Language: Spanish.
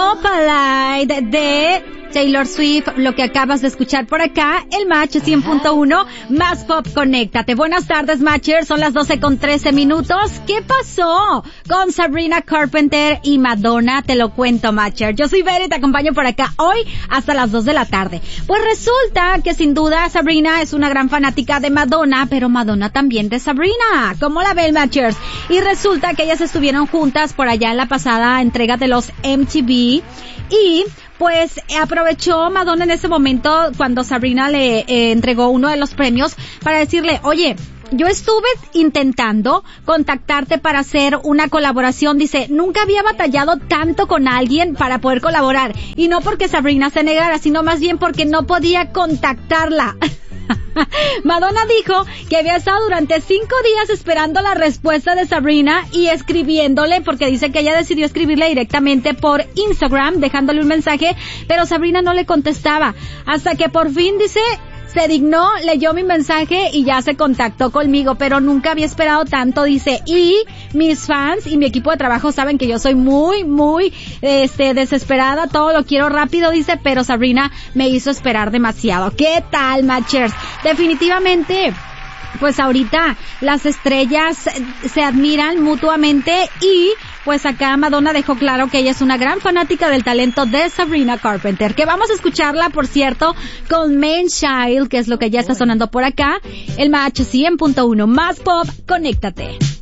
Opalite de Taylor Swift, lo que acabas de escuchar por acá, el Match 100.1, Más Pop, conéctate. Buenas tardes, Matchers, son las 12:13. ¿Qué pasó con Sabrina Carpenter y Madonna? Te lo cuento, Matcher. Yo soy Vera y te acompaño por acá hoy hasta las 2 de la tarde. Pues resulta que sin duda Sabrina es una gran fanática de Madonna, pero Madonna también de Sabrina. ¿Cómo la ven, Matchers? Y resulta que ellas estuvieron juntas por allá en la pasada entrega de los MTV y pues aprovechó Madonna en ese momento cuando Sabrina le entregó uno de los premios para decirle, oye, yo estuve intentando contactarte para hacer una colaboración. Dice, nunca había batallado tanto con alguien para poder colaborar. Y no porque Sabrina se negara, sino más bien porque no podía contactarla. Madonna dijo que había estado durante 5 días esperando la respuesta de Sabrina y escribiéndole, porque dice que ella decidió escribirle directamente por Instagram, dejándole un mensaje, pero Sabrina no le contestaba. Hasta que por fin, dice, se dignó, leyó mi mensaje y ya se contactó conmigo, pero nunca había esperado tanto, dice, y mis fans y mi equipo de trabajo saben que yo soy muy desesperada, todo lo quiero rápido, dice, pero Sabrina me hizo esperar demasiado. ¿Qué tal, Matchers? Definitivamente, pues ahorita las estrellas se admiran mutuamente y pues acá Madonna dejó claro que ella es una gran fanática del talento de Sabrina Carpenter, que vamos a escucharla, por cierto, con Man Child, que es lo que ya está sonando por acá, el Match 100.1, Más Pop, conéctate.